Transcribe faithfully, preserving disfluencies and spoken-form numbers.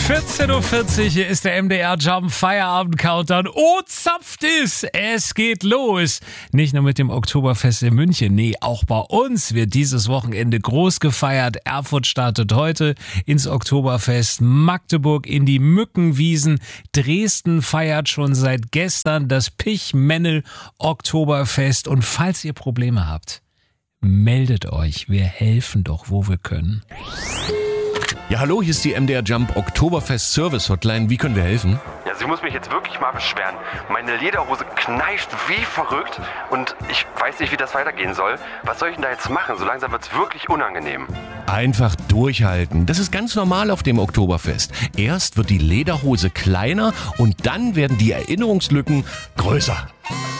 vierzehn Uhr vierzig, hier ist der M D R Jump Feierabend Countdown. Oh, zapft es! Es geht los! Nicht nur mit dem Oktoberfest in München, nee, auch bei uns wird dieses Wochenende groß gefeiert. Erfurt startet heute ins Oktoberfest, Magdeburg in die Mückenwiesen, Dresden feiert schon seit gestern das Pichmennel Oktoberfest. Und falls ihr Probleme habt, meldet euch, wir helfen doch, wo wir können. Ja, hallo, hier ist die M D R Jump Oktoberfest Service Hotline. Wie können wir helfen? Ja, sie muss mich jetzt wirklich mal beschweren. Meine Lederhose kneift wie verrückt und ich weiß nicht, wie das weitergehen soll. Was soll ich denn da jetzt machen? So langsam wird's wirklich unangenehm. Einfach durchhalten. Das ist ganz normal auf dem Oktoberfest. Erst wird die Lederhose kleiner und dann werden die Erinnerungslücken größer.